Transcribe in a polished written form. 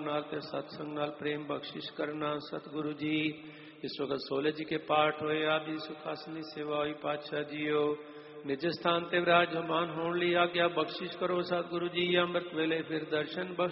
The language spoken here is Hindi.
नाल ते सत्संग नाल प्रेम बख्शिश करना। सतगुरु जी इस वक्त 16 जी के पाठ होए, आदि सुखासनी सेवा हुई। पातशाह जीओ निज स्थान ते विराजमान होने ली आज्ञा बख्शिश करो। सतगुरु जी अमृत वेले फिर दर्शन बख्श